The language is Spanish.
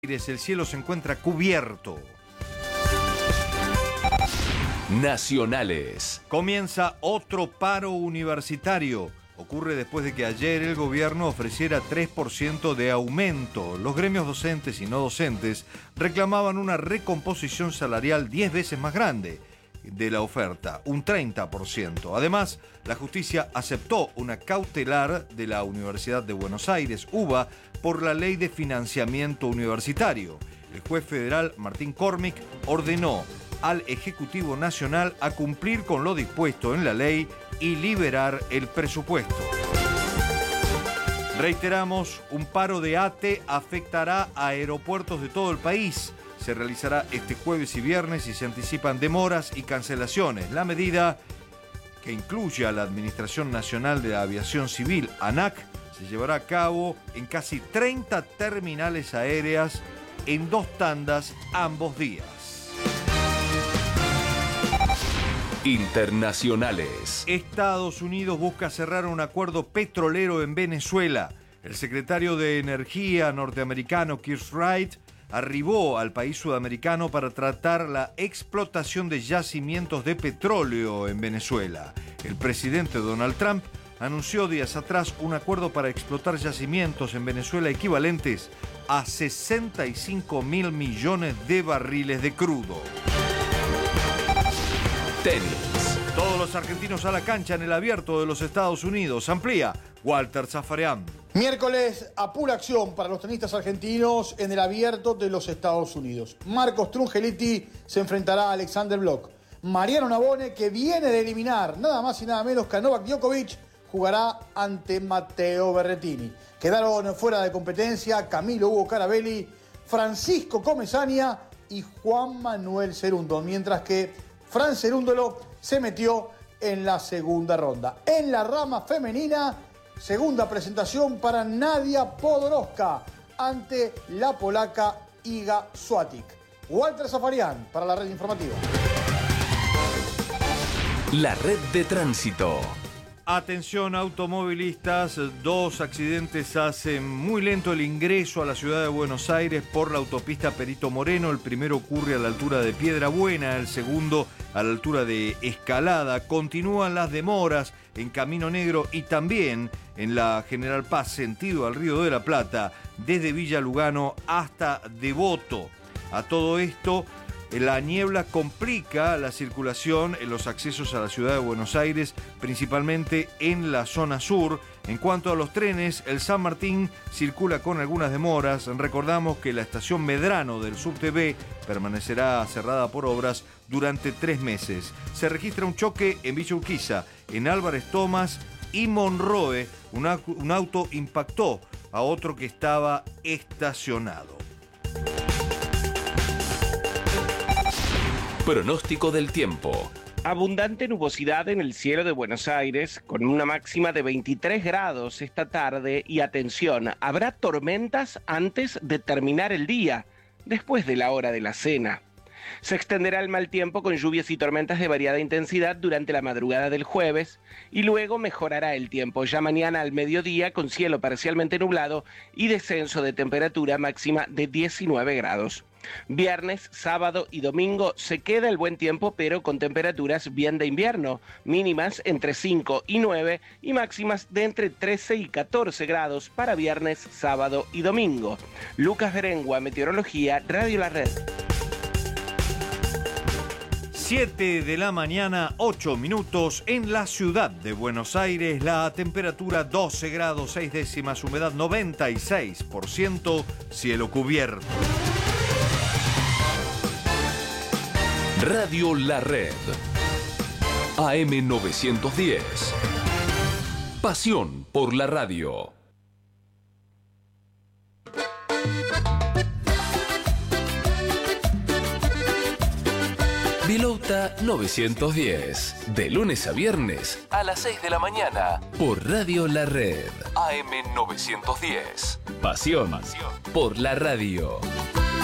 El cielo se encuentra cubierto. Nacionales. Comienza otro paro universitario. Ocurre después de que ayer el gobierno ofreciera 3% de aumento. Los gremios docentes y no docentes reclamaban una recomposición salarial 10 veces más grande de la oferta, un 30%. Además, la justicia aceptó una cautelar de la Universidad de Buenos Aires, UBA, por la ley de financiamiento universitario. El juez federal Martín Cormick ordenó al Ejecutivo Nacional a cumplir con lo dispuesto en la ley y liberar el presupuesto. Reiteramos, un paro de ATE afectará a aeropuertos de todo el país. Se realizará este jueves y viernes y se anticipan demoras y cancelaciones. La medida, que incluye a la Administración Nacional de la Aviación Civil, ANAC, se llevará a cabo en casi 30 terminales aéreas en 2 tandas ambos días. Internacionales. Estados Unidos busca cerrar un acuerdo petrolero en Venezuela. El secretario de Energía norteamericano Keith Wright arribó al país sudamericano para tratar la explotación de yacimientos de petróleo en Venezuela. El presidente Donald Trump anunció días atrás un acuerdo para explotar yacimientos en Venezuela equivalentes a 65.000 millones de barriles de crudo. Tenis. Todos los argentinos a la cancha en el Abierto de los Estados Unidos. Amplía Walter Zafarian. Miércoles a pura acción para los tenistas argentinos en el Abierto de los Estados Unidos. Marcos Trungelliti se enfrentará a Alexander Blok. Mariano Navone, que viene de eliminar nada más y nada menos que a Novak Djokovic, jugará ante Matteo Berrettini. Quedaron fuera de competencia Camilo Hugo Carabelli, Francisco Comesaña y Juan Manuel Cerúndolo, mientras que Fran Cerúndolo se metió en la segunda ronda. En la rama femenina, segunda presentación para Nadia Podoroska ante la polaca Iga Swiatek. Walter Zafarian para la red informativa. La red de tránsito. Atención automovilistas, 2 accidentes hacen muy lento el ingreso a la ciudad de Buenos Aires por la autopista Perito Moreno. El primero ocurre a la altura de Piedrabuena, el segundo a la altura de Escalada. Continúan las demoras en Camino Negro y también en la General Paz, sentido al Río de la Plata, desde Villa Lugano hasta Devoto. A todo esto, la niebla complica la circulación en los accesos a la ciudad de Buenos Aires, principalmente en la zona sur. En cuanto a los trenes, el San Martín circula con algunas demoras. Recordamos que la estación Medrano del Subte B permanecerá cerrada por obras durante 3 meses. Se registra un choque en Villa Urquiza, en Álvarez Thomas y Monroe. Un auto impactó a otro que estaba estacionado. Pronóstico del tiempo. Abundante nubosidad en el cielo de Buenos Aires, con una máxima de 23 grados esta tarde y atención, habrá tormentas antes de terminar el día, después de la hora de la cena. Se extenderá el mal tiempo con lluvias y tormentas de variada intensidad durante la madrugada del jueves y luego mejorará el tiempo ya mañana al mediodía con cielo parcialmente nublado y descenso de temperatura máxima de 19 grados. Viernes, sábado y domingo se queda el buen tiempo pero con temperaturas bien de invierno, mínimas entre 5 y 9 y máximas de entre 13 y 14 grados para viernes, sábado y domingo. Lucas Berengua, Meteorología, Radio La Red. 7 de la mañana, 8 minutos en la ciudad de Buenos Aires. La temperatura 12 grados 6 décimas, humedad 96%, cielo cubierto. Radio La Red. AM 910. Pasión por la radio. Vilauta 910. De lunes a viernes a las 6 de la mañana. Por Radio La Red. AM 910. Pasión por la radio.